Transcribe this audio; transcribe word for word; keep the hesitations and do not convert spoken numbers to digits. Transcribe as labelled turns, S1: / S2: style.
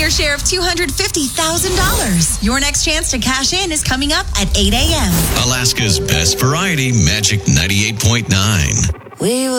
S1: your share of two hundred fifty thousand dollars. Your next chance to cash in is coming up at eight a.m.
S2: Alaska's best variety, Magic ninety-eight point nine.
S3: We